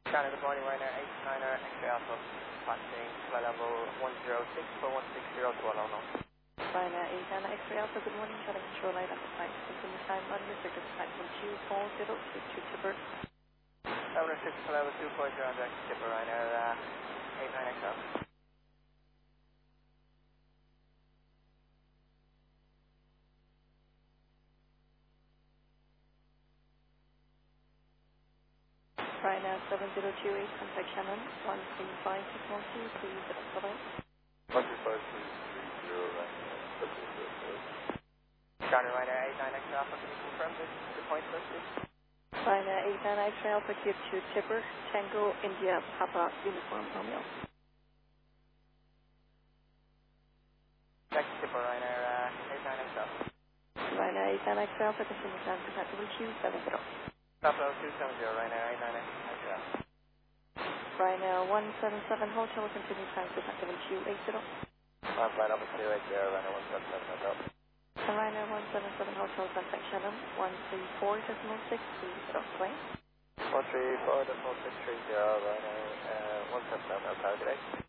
Scanner, good morning, Ryanair 899er, X-ray Alpha, passing flight level 106 for 160 to Alona. Ryanair 899er, X-ray Alpha, good morning, Channel Control Line at the flight. Continue time, unrestricted flight 1240, switch to Tipper. 706 flight level 240 on direct to Tipper, Ryanair 89 XL. Ryanair 7028, contact Shannon, 135612, please, bye-bye. 125, 330, Ryanair, Scanner, Ryanair 89 XL Alpha, can you confirm the point first, please? Ryanair 89 X-ray Alpha, clear to Tipper, Tango, India, Papa, Uniform, Romeo. Back to Tipper, Ryanair 89 XL. Ryanair 89 X-ray Alpha, continue time, contact WQ70. Stop level 270, Ryanair 89 XL. Ryanair 177 Hotel, continue time, contact WQ80. flight level 280, Ryanair 177 XL. Ryanair 177 Hotel, contact Shannon, 134.6, please, bye-bye. 134.630, Ryanair 177 XL, good day.